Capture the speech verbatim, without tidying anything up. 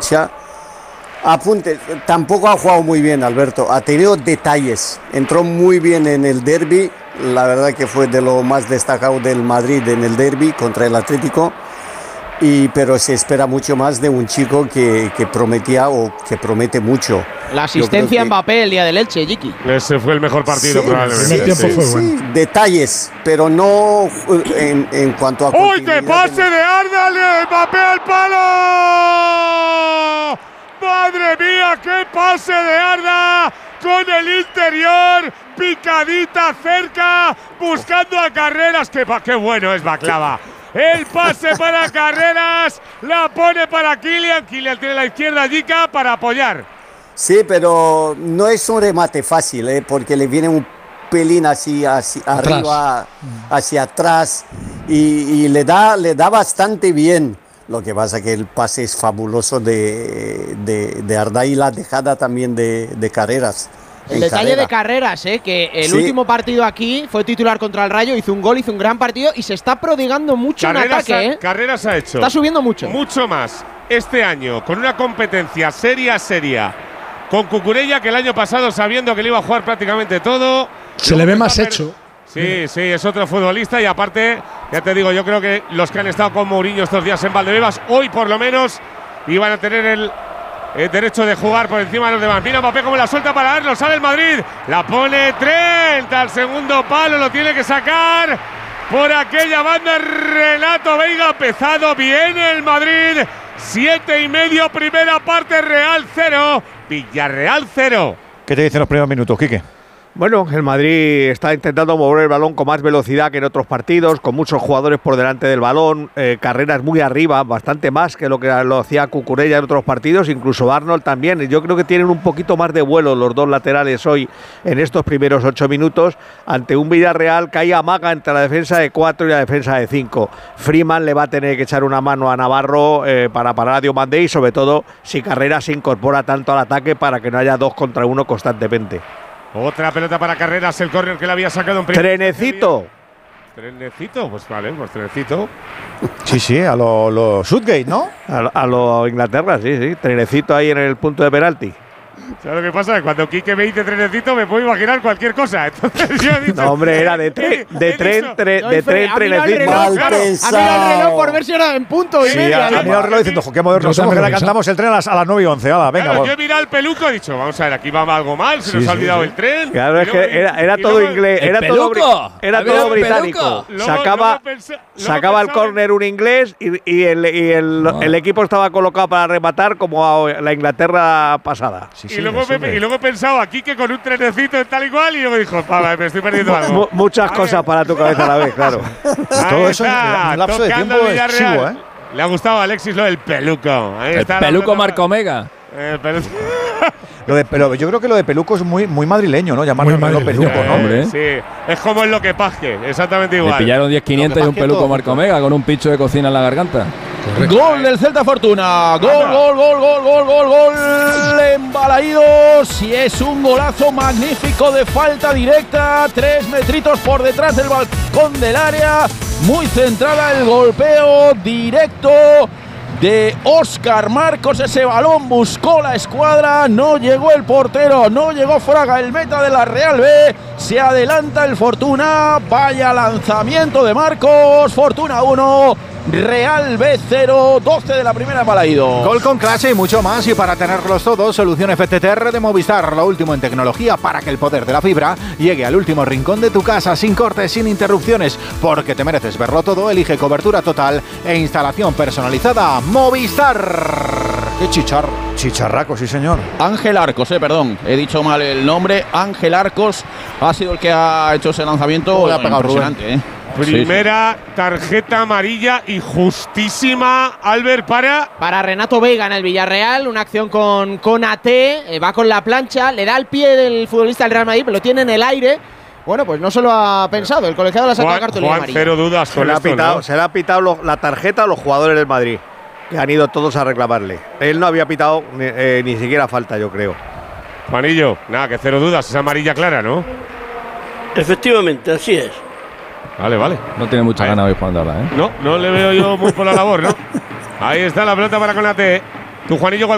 lucha. Apunte, tampoco ha jugado muy bien Alberto, ha tenido detalles, entró muy bien en el derbi, la verdad que fue de lo más destacado del Madrid en el derbi contra el Atlético, y, pero se espera mucho más de un chico que, que prometía o que promete mucho. La asistencia a que... Mbappé el día del Elche, Jiki. Ese fue el mejor partido, sí, probablemente. Sí, tiempo sí, fue sí, bueno. Detalles, pero no en, en cuanto a... ¡Uy, qué pase de Arda! ¡Mbappé al palo! ¡Madre mía, qué pase de Arda! Con el interior, picadita cerca, buscando a Carreras. ¡Qué, qué bueno es Baklava! El pase para Carreras, la pone para Kylian. Kylian tiene la izquierda, Jica, para apoyar. Sí, pero no es un remate fácil, ¿eh? Porque le viene un pelín así, así arriba, hacia atrás, y, y le da, le da bastante bien. Lo que pasa es que el pase es fabuloso de, de, de Arda y la dejada también de, de Carreras. El detalle carrera. de Carreras, ¿eh? Que el sí. último partido aquí fue titular contra el Rayo, hizo un gol, hizo un gran partido y se está prodigando mucho Carreras en ataque. Ha, ¿eh? Carreras ha hecho. Está subiendo mucho. Mucho más este año, con una competencia seria, seria. Con Cucurella, que el año pasado, sabiendo que le iba a jugar prácticamente todo. Se le ve más hecho. Sí, sí, es otro futbolista y aparte, ya te digo, yo creo que los que han estado con Mourinho estos días en Valdebebas, hoy por lo menos, iban a tener el, el derecho de jugar por encima de los demás. Mira Mbappé como la suelta para darlo, sale el Madrid, la pone Trent al segundo palo, lo tiene que sacar por aquella banda. Renato Veiga, empezado bien el Madrid, siete y medio, primera parte, Real cero, Villarreal cero. ¿Qué te dicen los primeros minutos, Quique? Bueno, el Madrid está intentando mover el balón con más velocidad que en otros partidos, con muchos jugadores por delante del balón, eh, carreras muy arriba, bastante más que lo que lo hacía Cucurella en otros partidos, incluso Arnold también. Yo creo que tienen un poquito más de vuelo los dos laterales hoy en estos primeros ocho minutos, ante un Villarreal que ahí amaga entre la defensa de cuatro y la defensa de cinco. Freeman le va a tener que echar una mano a Navarro eh, para parar a Diomandé y sobre todo si Carreras se incorpora tanto al ataque para que no haya dos contra uno constantemente. Otra pelota para Carreras, el córner que le había sacado en primer. Trenecito. Trenecito, pues vale, pues trenecito. Sí, sí, a lo, lo Southgate, ¿no? A, a lo Inglaterra, sí, sí. Trenecito ahí en el punto de penalti. ¿Sabes lo que pasa? Cuando Quique me dice trenecito me puedo imaginar cualquier cosa. Entonces yo he dicho, no, hombre, era de tren, de tren, tre, de tren, trenecito. Mal claro. A mirar el reloj por ver si era en punto y sí, media. A mirar el reloj diciendo, qué moderno somos, que le cantamos el tren a las, a las nueve y once. Venga, claro, yo he mirado el peluco, he dicho, vamos a ver, aquí va algo mal, se sí, nos sí, ha olvidado sí. el tren. Claro, es que era, era todo luego, inglés, era todo, era todo británico. Luego, sacaba luego pensa, sacaba el córner un inglés y, y, el, y el, no. el equipo estaba colocado para rematar como a la Inglaterra pasada. Sí, sí, y luego he pensado aquí que con un trenecito tal y cual y luego dijo, me estoy perdiendo algo. Muchas cosas para tu cabeza a la vez, claro. Todo eso en un lapso de tiempo excesivo, ¿eh? Le ha gustado a Alexis lo del peluco. Ahí el está peluco Marco Omega. Eh, pero, lo de, pero yo creo que lo de peluco es muy, muy madrileño, ¿no? Llamarlo peluco, ¿no? Hombre. Sí, es como en lo que paje, exactamente igual. Le pillaron diez quinientos y un peluco todo. Marco Omega con un pincho de cocina en la garganta. Correcto. Gol del Celta Fortuna. Gol, gol, gol, gol, gol, gol, gol. Embalaídos. Y es un golazo magnífico de falta directa. Tres metritos por detrás del balcón del área. Muy centrada el golpeo directo de Óscar Marcos. Ese balón buscó la escuadra, no llegó el portero, no llegó Fraga, el meta de la Real B. Se adelanta el Fortuna. Vaya lanzamiento de Marcos. Fortuna uno, Real B cero, doce de la primera Balaído. Gol con clase y mucho más. Y para tenerlos todos, solución F T T R de Movistar, lo último en tecnología para que el poder de la fibra llegue al último rincón de tu casa, sin cortes, sin interrupciones, porque te mereces verlo todo. Elige cobertura total e instalación personalizada. Movistar. Qué chicharro. Chicharraco, sí señor. Ángel Arcos, eh, perdón, he dicho mal el nombre. Ángel Arcos ha sido el que ha hecho ese lanzamiento. Oh, impresionante, eh. Primera sí, sí. tarjeta amarilla y justísima, Albert, para… Para Renato Veiga en el Villarreal, una acción con, con A T, eh, va con la plancha, le da el pie del futbolista del Real Madrid, pero lo tiene en el aire. Bueno, pues no se lo ha pensado, el colegiado le ha sacado la cartulina amarilla. Cero dudas con se, esto, le ha pitado, ¿no? se le ha pitado lo, la tarjeta a los jugadores del Madrid, que han ido todos a reclamarle. Él no había pitado eh, ni siquiera falta, yo creo. Juanillo, nada, que cero dudas, es amarilla clara, ¿no? Efectivamente, así es. Vale, vale. No tiene mucha ganas hoy jugando ahora, ¿eh? No, no le veo yo muy por la labor, ¿no? Ahí está la pelota para Konate. Tu Juanillo.